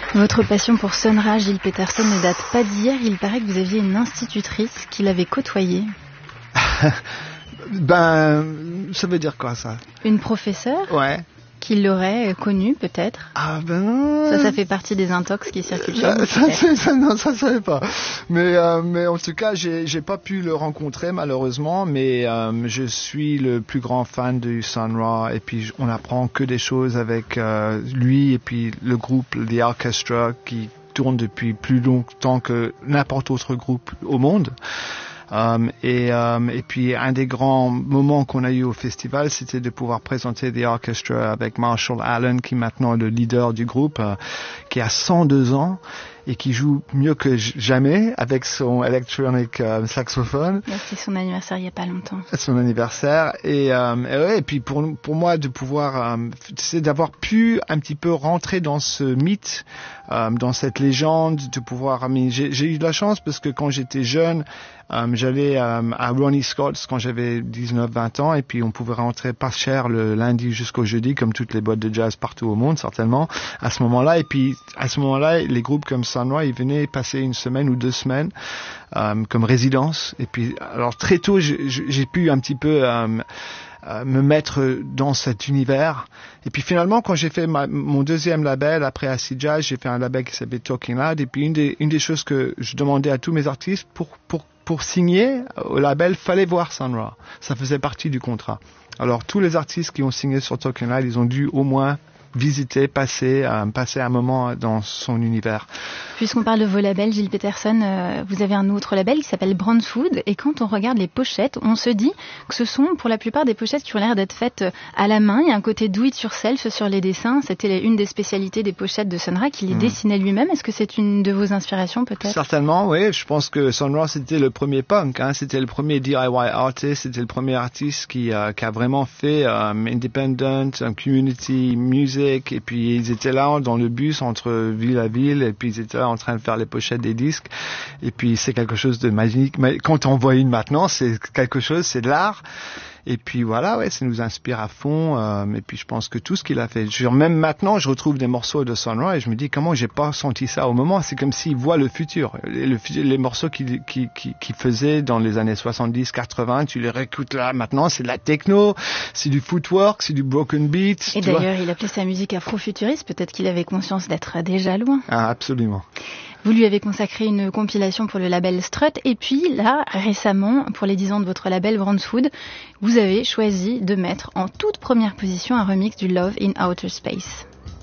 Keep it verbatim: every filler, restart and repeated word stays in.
Votre passion pour Sun Ra, Gilles Peterson, ne date pas d'hier. Il paraît que vous aviez une institutrice qui l'avait côtoyée. Ben, ça veut dire quoi, ça? Une professeure? Ouais. Qui l'aurait connue, peut-être? Ah ben non. Ça, ça fait partie des intox qui circulent chez vous, ça, ça, ça, non, ça, ça savais pas. Mais, euh, mais en tout cas, j'ai, j'ai pas pu le rencontrer, malheureusement, mais euh, je suis le plus grand fan du Sun Ra, et puis on apprend que des choses avec euh, lui, et puis le groupe, The Orchestra, qui tourne depuis plus longtemps que n'importe autre groupe au monde. Um, et, um, et puis un des grands moments qu'on a eu au festival, c'était de pouvoir présenter The Orchestra avec Marshall Allen, qui est maintenant le leader du groupe, euh, qui a cent deux ans et qui joue mieux que jamais avec son electronic euh, saxophone. C'était son anniversaire il y a pas longtemps. Son anniversaire et, euh, et, ouais, et puis pour pour moi de pouvoir, euh, c'est d'avoir pu un petit peu rentrer dans ce mythe, euh, dans cette légende, de pouvoir. Mais j'ai, j'ai eu de la chance parce que quand j'étais jeune, euh, j'allais euh, à Ronnie Scott's quand j'avais dix-neuf vingt ans, et puis on pouvait rentrer pas cher le lundi jusqu'au jeudi, comme toutes les boîtes de jazz partout au monde certainement à ce moment-là. Et puis à ce moment-là, les groupes comme Sun Ra, ils venaient passer une semaine ou deux semaines euh, comme résidence. Et puis alors très tôt, j'ai, j'ai pu un petit peu euh, euh, me mettre dans cet univers. Et puis finalement, quand j'ai fait ma, mon deuxième label après Acid Jazz, j'ai fait un label qui s'appelait Talking Loud. Et puis une des, une des choses que je demandais à tous mes artistes pour pour pour signer au label, fallait voir Sun Ra. Ça faisait partie du contrat. Alors tous les artistes qui ont signé sur Talking Loud, ils ont dû au moins visiter, passer, euh, passer un moment dans son univers. Puisqu'on parle de vos labels, Gilles Peterson, euh, vous avez un autre label qui s'appelle Brownswood, et quand on regarde les pochettes, on se dit que ce sont pour la plupart des pochettes qui ont l'air d'être faites à la main. Il y a un côté do it yourself sur les dessins. C'était une des spécialités des pochettes de Sun Ra, qui les mmh. dessinait lui-même. Est-ce que c'est une de vos inspirations, peut-être? Certainement, oui. Je pense que Sun Ra, c'était le premier punk, hein. C'était le premier D I Y artist, c'était le premier artiste qui, euh, qui a vraiment fait euh, independent, um, community music. Et puis ils étaient là dans le bus entre ville à ville, et puis ils étaient là en train de faire les pochettes des disques. Et puis c'est quelque chose de magique. Mais quand on voit une maintenant, c'est quelque chose, c'est de l'art. Et puis voilà, ouais, ça nous inspire à fond. Euh, et puis je pense que tout ce qu'il a fait, genre, même maintenant, je retrouve des morceaux de Sun Ra et je me dis comment j'ai pas senti ça au moment. C'est comme s'il voit le futur. Les, le, les morceaux qu'il qui, qui, qui faisait dans les années soixante-dix, quatre-vingts, tu les réécoutes là maintenant, c'est de la techno, c'est du footwork, c'est du broken beat. Et d'ailleurs, vois. Il appelait sa musique afro-futuriste. Peut-être qu'il avait conscience d'être déjà loin. Ah, absolument. Vous lui avez consacré une compilation pour le label Strut, et puis là, récemment, pour les dix ans de votre label Brownswood, vous avez choisi de mettre en toute première position un remix du Love in Outer Space.